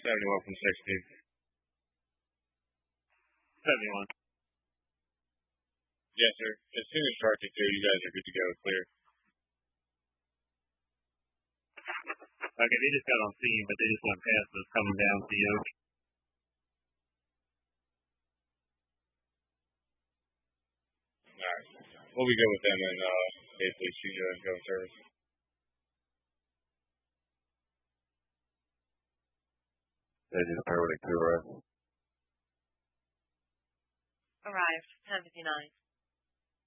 71 from 60. 71. Yes, sir. As soon as Sharky 2, you guys are good to go. Clear. Okay, they just got on scene, but they just went past us coming down to you. Alright. We'll be good with them and basically shoot you and go service. They just priority 2, right? Arrived, 10:59.